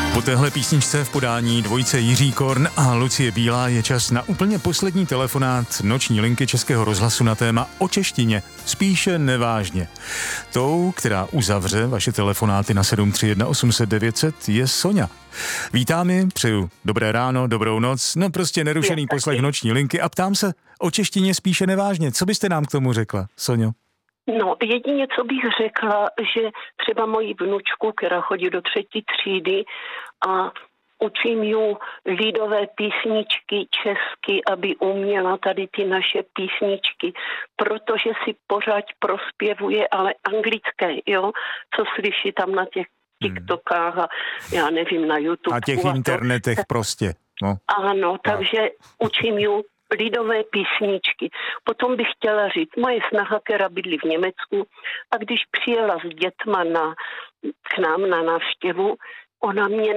Po téhle písničce v podání dvojice Jiří Korn a Lucie Bílá je čas na úplně poslední telefonát noční linky Českého rozhlasu na téma o češtině, spíše nevážně. Tou, která uzavře vaše telefonáty na 731 800 900, je Soňa. Vítám ji, přeju dobré ráno, dobrou noc, no prostě nerušený poslech noční linky a ptám se o češtině spíše nevážně. Co byste nám k tomu řekla, Soňo? No, jedině, co bych řekla, že třeba moji vnučku, která chodí do 3. třídy a učím ju lidové písničky česky, aby uměla tady ty naše písničky, protože si pořád prospěvuje, ale anglické, jo, co slyší tam na těch TikTokách a já nevím, na YouTube. A těch internetech prostě. No. Ano, takže učím ju lidové písničky. Potom bych chtěla říct, moje snaha, která bydlí v Německu, a když přijela s dětma k nám na návštěvu, ona mě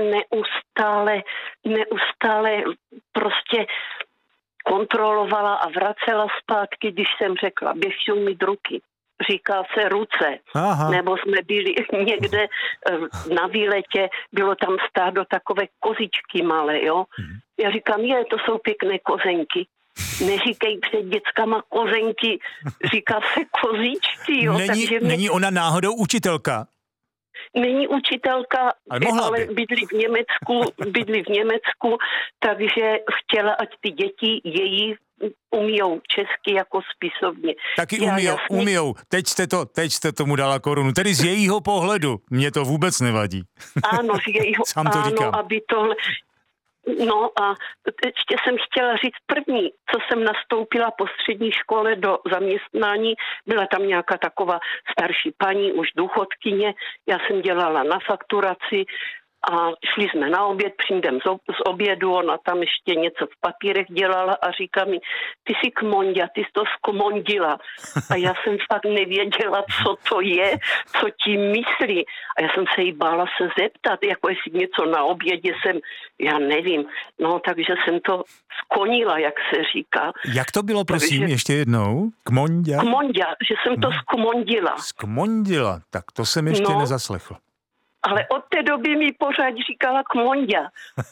neustále prostě kontrolovala a vracela zpátky, když jsem řekla, běž si umýt ruky. Říká se ruce. Aha. Nebo jsme byli někde na výletě, bylo tam stádo takové kozičky malé, jo. Já říkám, to jsou pěkné kozenky. Neříkej před dětskama kozenky, říká se kozičky, jo. Není ona náhodou učitelka? Není učitelka, ale bydlí v Německu, takže chtěla, ať ty děti její umíjou česky jako spisovně. Taky umíjou. Teď jste tomu dala korunu. Tedy z jejího pohledu. Mně to vůbec nevadí. Ano, z jejího. Sám to říkám. Aby tohle... No a ještě jsem chtěla říct první, co jsem nastoupila po střední škole do zaměstnání, byla tam nějaká taková starší paní, už důchodkyně, já jsem dělala na fakturaci a šli jsme na oběd, přijdem z obědu, ona tam ještě něco v papírech dělala a říká mi, ty jsi kmonďa, ty jsi to zkmondila. A já jsem fakt nevěděla, co to je, co tím myslí. A já jsem se jí bála se zeptat, jako jestli něco na obědě já nevím. No, takže jsem to skonila, jak se říká. Jak to bylo, prosím, ještě jednou? Kmonďa? Kmonďa, že jsem to zkmondila. Zkmondila, tak to jsem ještě nezaslechl. Ale od té doby mi pořád říkala Kmonďa.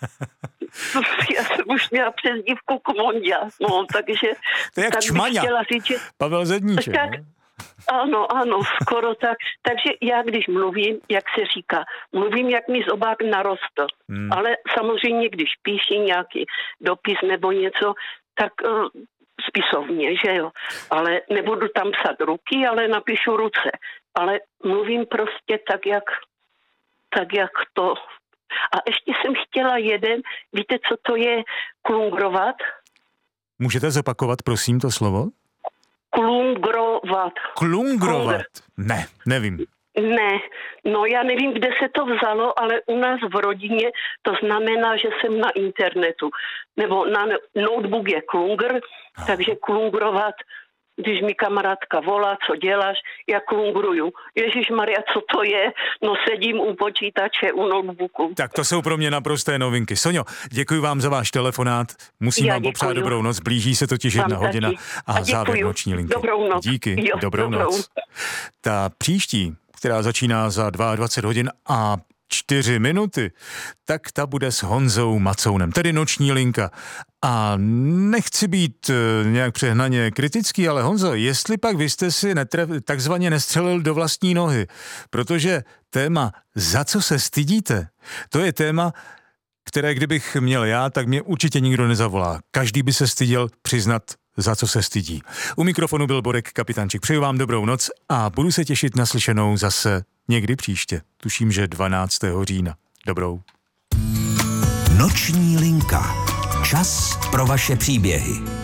Já jsem už měla přezdívku Kmonďa. No, takže... To je jak Čmaňa. Pavel Zedníček. Tak, ano, skoro tak. Takže já, když mluvím, jak se říká, mluvím, jak mi zobák narostl. Ale samozřejmě, když píši nějaký dopis nebo něco, tak... spisovně, že jo. Ale nebudu tam psat ruky, ale napíšu ruce. Ale mluvím prostě tak, jak to. A ještě jsem chtěla víte, co to je klungrovat? Můžete zopakovat, prosím, to slovo? Klungrovat. Klungrovat? Ne, nevím. Ne, no já nevím, kde se to vzalo, ale u nás v rodině to znamená, že jsem na internetu. Nebo na notebook je klungr, takže klungrovat, když mi kamarádka volá, co děláš, já klungruju. Ježišmarja, co to je? No sedím u počítače, u notebooku. Tak to jsou pro mě naprosté novinky. Soňo, děkuji vám za váš telefonát. Musím vám popřát dobrou noc. Blíží se totiž 1 hodina a závěr noční linky. Dobrou noc. Díky, dobrou noc. Ta příští, která začíná za 22 hodin a 4 minuty, tak ta bude s Honzou Macounem, tedy noční linka. A nechci být nějak přehnaně kritický, ale Honzo, jestli pak vy jste si takzvaně nestřelil do vlastní nohy, protože téma za co se stydíte, to je téma, které kdybych měl já, tak mě určitě nikdo nezavolá. Každý by se styděl přiznat, za co se stydí. U mikrofonu byl Borek Kapitančík. Přeju vám dobrou noc a budu se těšit na slyšenou zase někdy příště. Tuším, že 12. října. Dobrou. Noční linka. Čas pro vaše příběhy.